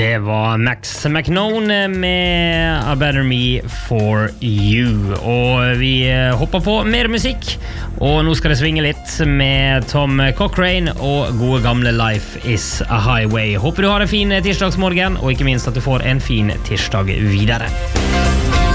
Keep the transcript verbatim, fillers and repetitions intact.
Det var Max McKnone med A Better Me For You. Og vi hopper på mer musikk, og nå skal det svinge litt med Tom Cochrane og gode gamle Life Is A Highway. Håper du har en fin tirsdagsmorgen, og ikke minst at du får en fin tirsdag videre.